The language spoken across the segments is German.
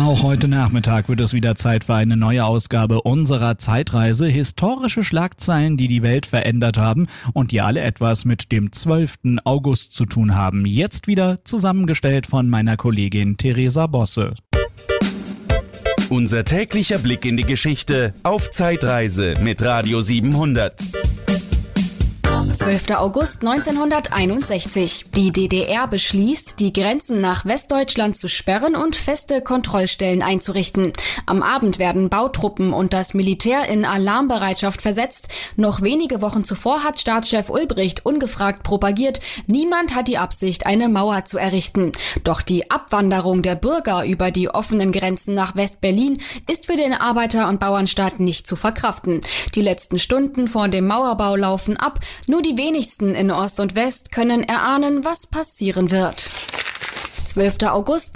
Auch heute Nachmittag wird es wieder Zeit für eine neue Ausgabe unserer Zeitreise. Historische Schlagzeilen, die die Welt verändert haben und die alle etwas mit dem 12. August zu tun haben. Jetzt wieder zusammengestellt von meiner Kollegin Theresa Bosse. Unser täglicher Blick in die Geschichte auf Zeitreise mit Radio 700. 12. August 1961. Die DDR beschließt, die Grenzen nach Westdeutschland zu sperren und feste Kontrollstellen einzurichten. Am Abend werden Bautruppen und das Militär in Alarmbereitschaft versetzt. Noch wenige Wochen zuvor hat Staatschef Ulbricht ungefragt propagiert, niemand hat die Absicht, eine Mauer zu errichten. Doch die Abwanderung der Bürger über die offenen Grenzen nach West-Berlin ist für den Arbeiter- und Bauernstaat nicht zu verkraften. Die letzten Stunden vor dem Mauerbau laufen ab. Nur die wenigsten in Ost und West können erahnen, was passieren wird. 12. August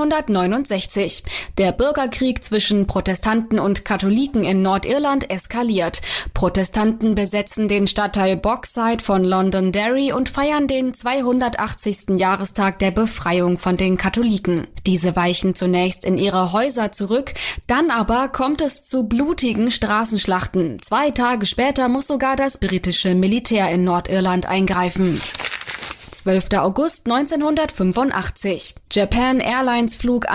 1969. Der Bürgerkrieg zwischen Protestanten und Katholiken in Nordirland eskaliert. Protestanten besetzen den Stadtteil Bogside von Londonderry und feiern den 280. Jahrestag der Befreiung von den Katholiken. Diese weichen zunächst in ihre Häuser zurück, dann aber kommt es zu blutigen Straßenschlachten. 2 Tage später muss sogar das britische Militär in Nordirland eingreifen. 12. August 1985. Japan Airlines Flug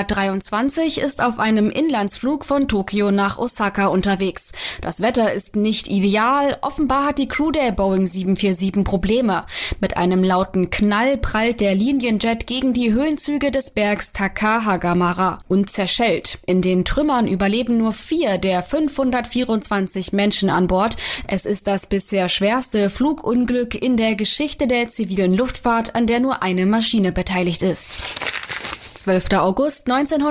123 ist auf einem Inlandsflug von Tokio nach Osaka unterwegs. Das Wetter ist nicht ideal. Offenbar hat die Crew der Boeing 747 Probleme. Mit einem lauten Knall prallt der Linienjet gegen die Höhenzüge des Bergs Takahagamara und zerschellt. In den Trümmern überleben nur 4 der 524 Menschen an Bord. Es ist das bisher schwerste Flugunglück in der Geschichte der zivilen Luftfahrt, an der nur eine Maschine beteiligt ist. 12. August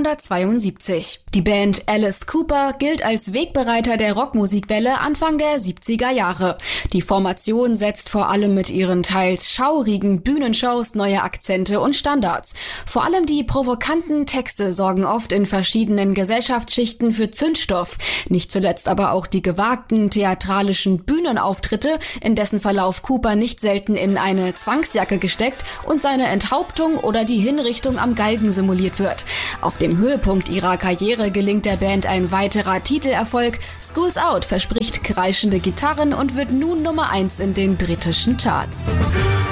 1972. Die Band Alice Cooper gilt als Wegbereiter der Rockmusikwelle Anfang der 70er Jahre. Die Formation setzt vor allem mit ihren teils schaurigen Bühnenshows neue Akzente und Standards. Vor allem die provokanten Texte sorgen oft in verschiedenen Gesellschaftsschichten für Zündstoff. Nicht zuletzt aber auch die gewagten theatralischen Bühnenauftritte, in dessen Verlauf Cooper nicht selten in eine Zwangsjacke gesteckt und seine Enthauptung oder die Hinrichtung am Galgen simuliert wird. Auf dem Höhepunkt ihrer Karriere gelingt der Band ein weiterer Titelerfolg. School's Out verspricht kreischende Gitarren und wird nun Nummer 1 in den britischen Charts.